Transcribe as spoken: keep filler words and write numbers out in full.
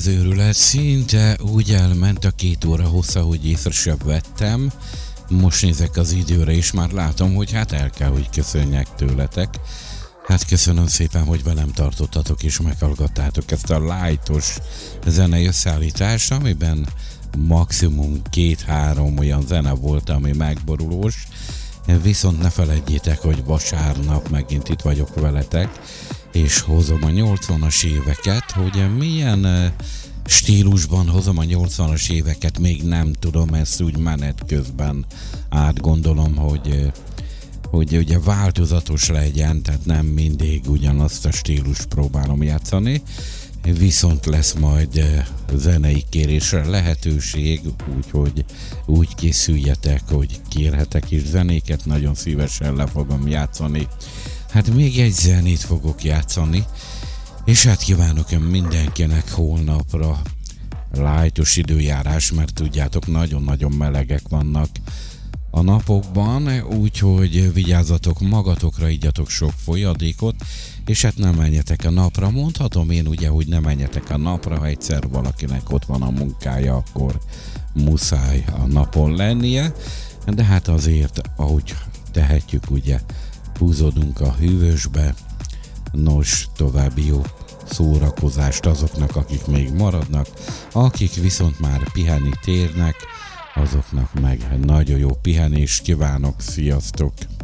az őrület, szinte úgy elment a két óra hossza, hogy észre sem vettem. Most nézek az időre, és már látom, hogy hát el kell, hogy köszönjek tőletek. Hát köszönöm szépen, hogy velem tartottatok és meghallgattátok ezt a lightos zenei összeállítást, amiben maximum két-három olyan zene volt, ami megborulós. Viszont ne feledjétek, hogy vasárnap megint itt vagyok veletek, és hozom a nyolcvanas éveket, hogy milyen stílusban hozom a nyolcvanas éveket, még nem tudom, ezt úgy menet közben átgondolom, hogy, hogy ugye változatos legyen, tehát nem mindig ugyanazt a stílust próbálom játszani, viszont lesz majd zenei kérésre lehetőség, úgyhogy úgy készüljetek, hogy kérhetek is zenéket, nagyon szívesen le fogom játszani. Hát még egy zenét fogok játszani, és hát kívánok mindenkinek holnapra lightos időjárás, mert tudjátok, nagyon-nagyon melegek vannak a napokban, úgyhogy vigyázzatok magatokra, igyatok sok folyadékot, és hát nem menjetek a napra. Mondhatom én ugye, hogy nem menjetek a napra, ha egyszer valakinek ott van a munkája, akkor muszáj a napon lennie, de hát azért, ahogy tehetjük, ugye, húzódunk a hűvösbe. Nos, további jó szórakozást azoknak, akik még maradnak, akik viszont már pihenni térnek, azoknak meg nagyon jó pihenést kívánok, sziasztok!